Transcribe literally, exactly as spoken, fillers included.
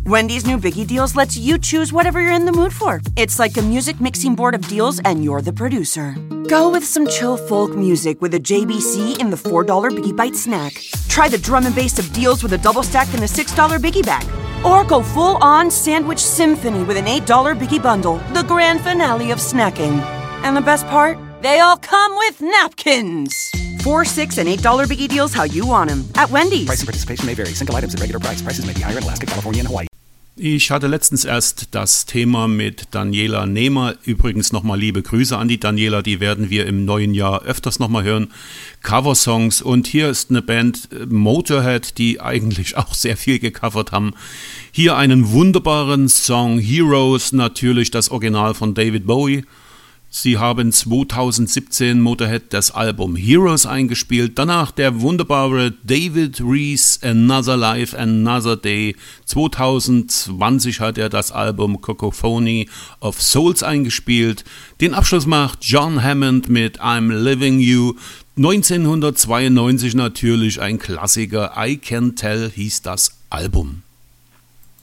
Wendy's new Biggie Deals lets you choose whatever you're in the mood for. It's like a music mixing board of deals, and you're the producer. Go with some chill folk music with a J B C in the four dollar Biggie Bite snack. Try the drum and bass of deals with a double stack in the six dollar Biggie Bag. Or go full-on sandwich symphony with an eight dollar Biggie Bundle, the grand finale of snacking. And the best part? They all come with napkins. Four, six, and eight dollar Biggie Deals how you want them. At Wendy's. Price and participation may vary. Single items at regular price. Prices may be higher in Alaska, California, and Hawaii. Ich hatte letztens erst das Thema mit Daniela Nehmer. Übrigens nochmal liebe Grüße an die Daniela, die werden wir im neuen Jahr öfters nochmal hören. Coversongs, und hier ist eine Band Motorhead, die eigentlich auch sehr viel gecovert haben. Hier einen wunderbaren Song, Heroes, natürlich das Original von David Bowie. Sie haben zweitausendsiebzehn Motorhead das Album Heroes eingespielt, danach der wunderbare David Rees Another Life, Another Day. zweitausendzwanzig hat er das Album Cacophony of Souls eingespielt. Den Abschluss macht John Hammond mit I'm Living You. neunzehnhundertzweiundneunzig natürlich ein Klassiker, I Can Tell hieß das Album.